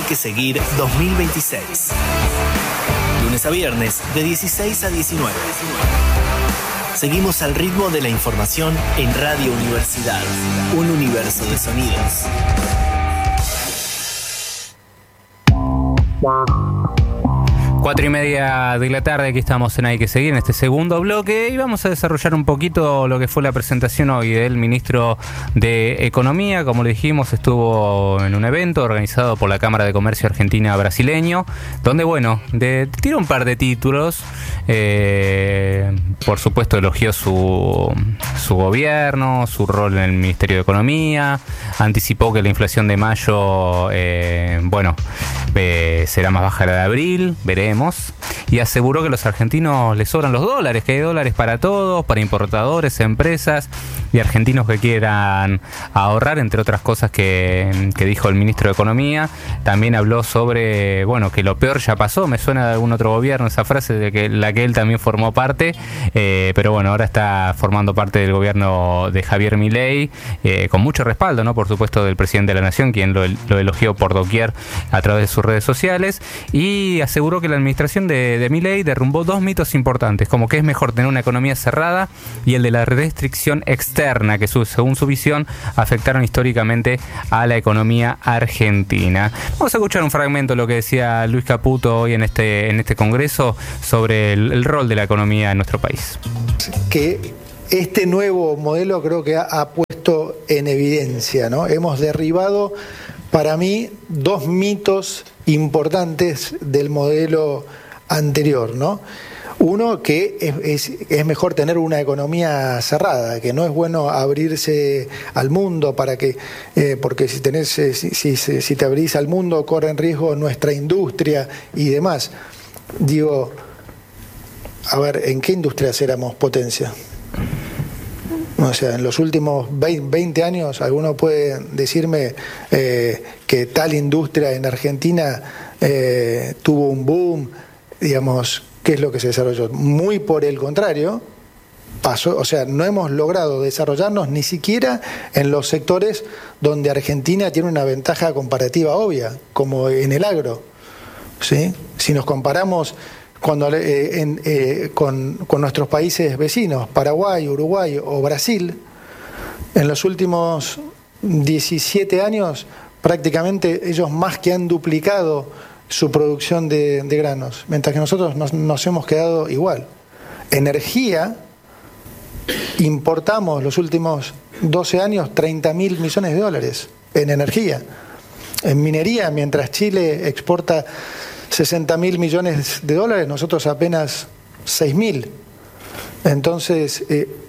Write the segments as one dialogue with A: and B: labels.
A: que Seguir 2026. Lunes a viernes de 16 a 19. Seguimos al ritmo de la información en Radio Universidad. Un universo de sonidos.
B: Cuatro y media de la tarde, aquí estamos en Hay que Seguir, en este segundo bloque, y vamos a desarrollar un poquito lo que fue la presentación hoy del ministro de Economía. Como le dijimos, estuvo en un evento organizado por la Cámara de Comercio Argentina Brasileño, donde, bueno, tiró un par de títulos. Por supuesto, elogió su gobierno, su rol en el Ministerio de Economía, anticipó que la inflación de mayo, será más baja la de abril, veremos. Y aseguró que a los argentinos les sobran los dólares, que hay dólares para todos, para importadores, empresas y argentinos que quieran ahorrar, entre otras cosas que dijo el ministro de Economía. También habló sobre, que lo peor ya pasó. Me suena de algún otro gobierno esa frase de que la que él también formó parte, pero ahora está formando parte del gobierno de Javier Milei, con mucho respaldo, ¿no? Por supuesto, del presidente de la Nación, quien lo elogió por doquier a través de sus redes sociales, y aseguró que la administración de Milei derrumbó dos mitos importantes, como que es mejor tener una economía cerrada y el de la restricción externa, que según su visión afectaron históricamente a la economía argentina. Vamos a escuchar un fragmento de lo que decía Luis Caputo hoy en este congreso sobre el rol de la economía en nuestro país.
C: Que este nuevo modelo creo que ha puesto en evidencia, ¿no? Hemos derribado, para mí, dos mitos importantes del modelo anterior, ¿no? Uno, que es mejor tener una economía cerrada, que no es bueno abrirse al mundo porque si te abrís al mundo corre en riesgo nuestra industria y demás. Digo, a ver, ¿en qué industrias éramos potencia? O sea, en los últimos 20 años, alguno puede decirme que tal industria en Argentina tuvo un boom, digamos, ¿qué es lo que se desarrolló? Muy por el contrario, pasó, o sea, no hemos logrado desarrollarnos ni siquiera en los sectores donde Argentina tiene una ventaja comparativa obvia, como en el agro, ¿sí? Si nos comparamos con nuestros países vecinos, Paraguay, Uruguay o Brasil, en los últimos 17 años prácticamente ellos más que han duplicado su producción de granos, mientras que nosotros nos hemos quedado igual. Energía, importamos los últimos 12 años 30.000 millones de dólares en energía. En minería, mientras Chile exporta 60.000 millones de dólares, nosotros apenas 6.000. Entonces,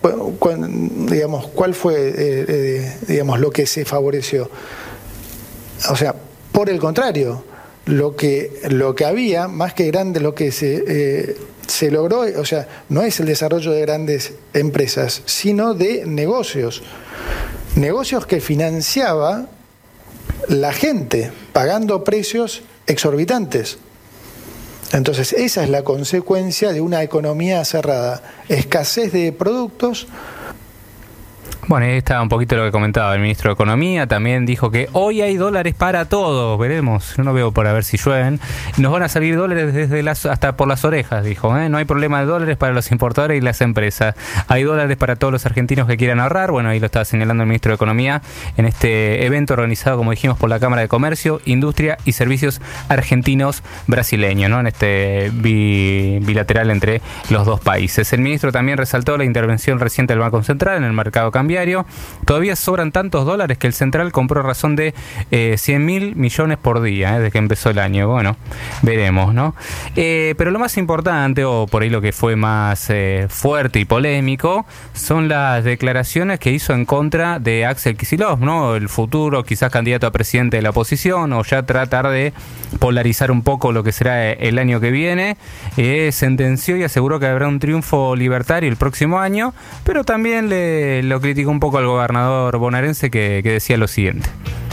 C: ¿cuál fue lo que se favoreció? O sea, por el contrario, lo que había, más que grande, lo que se logró, o sea, no es el desarrollo de grandes empresas, sino de negocios que financiaba la gente, pagando precios exorbitantes. Entonces, esa es la consecuencia de una economía cerrada, escasez de productos.
B: Bueno, ahí está un poquito lo que comentaba el ministro de Economía. También dijo que hoy hay dólares para todos. Veremos, no veo para ver si llueven. Nos van a salir dólares hasta por las orejas, dijo. No hay problema de dólares para los importadores y las empresas. Hay dólares para todos los argentinos que quieran ahorrar. Bueno, ahí lo estaba señalando el ministro de Economía en este evento organizado, como dijimos, por la Cámara de Comercio, Industria y Servicios Argentinos Brasileños, ¿no? En este bilateral entre los dos países. El ministro también resaltó la intervención reciente del Banco Central en el mercado cambiario. Todavía sobran tantos dólares que el Central compró a razón de 100.000 millones por día desde que empezó el año. Bueno, veremos, ¿no? Pero lo más importante, o por ahí lo que fue más fuerte y polémico, son las declaraciones que hizo en contra de Axel Kicillof, ¿no? El futuro quizás candidato a presidente de la oposición, o ya tratar de polarizar un poco lo que será el año que viene. Sentenció y aseguró que habrá un triunfo libertario el próximo año, pero también lo criticó un poco al gobernador bonaerense que decía lo siguiente.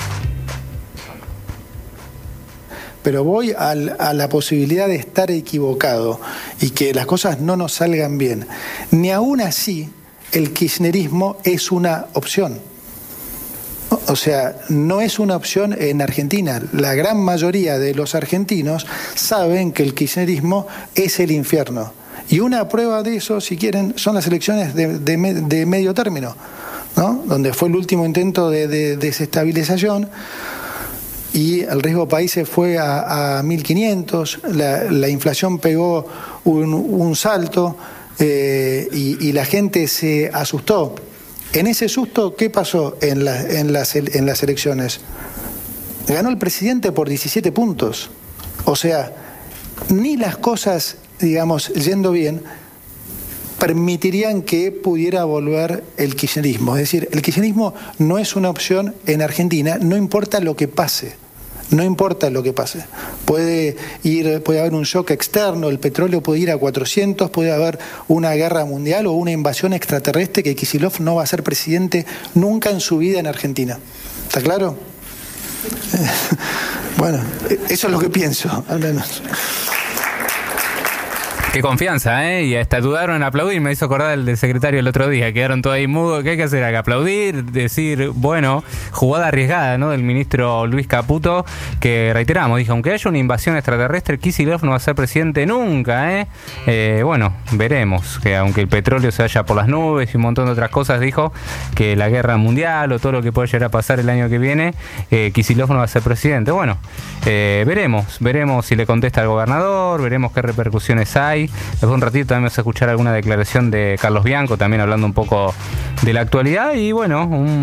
C: Pero voy a la posibilidad de estar equivocado y que las cosas no nos salgan bien. Ni aún así el kirchnerismo es una opción. O sea, no es una opción en Argentina. La gran mayoría de los argentinos saben que el kirchnerismo es el infierno. Y una prueba de eso, si quieren, son las elecciones de medio término, ¿no? Donde fue el último intento de desestabilización y el riesgo país se fue a 1.500, la inflación pegó un salto y la gente se asustó. En ese susto, ¿qué pasó en las elecciones? Ganó el presidente por 17 puntos. O sea, ni las cosas, digamos, yendo bien, permitirían que pudiera volver el kirchnerismo. Es decir, el kirchnerismo no es una opción en Argentina, no importa lo que pase. No importa lo que pase. Puede haber un shock externo, el petróleo puede ir a 400, puede haber una guerra mundial o una invasión extraterrestre que Kicillof no va a ser presidente nunca en su vida en Argentina. ¿Está claro? Bueno, eso es lo que pienso, al menos.
B: Qué confianza, ¿eh? Y hasta dudaron en aplaudir. Me hizo acordar el del secretario el otro día. Quedaron todos ahí mudos. ¿Qué hay que hacer acá? Aplaudir, decir, bueno, jugada arriesgada, ¿no? Del ministro Luis Caputo, que reiteramos, dijo, aunque haya una invasión extraterrestre, Kicillof no va a ser presidente nunca, ¿eh? Bueno, veremos. Que aunque el petróleo se vaya por las nubes y un montón de otras cosas, dijo que la guerra mundial o todo lo que puede llegar a pasar el año que viene, Kicillof no va a ser presidente. Bueno, veremos si le contesta al gobernador, veremos qué repercusiones hay. Después de un ratito también vamos a escuchar alguna declaración de Carlos Bianco, también hablando un poco de la actualidad y bueno,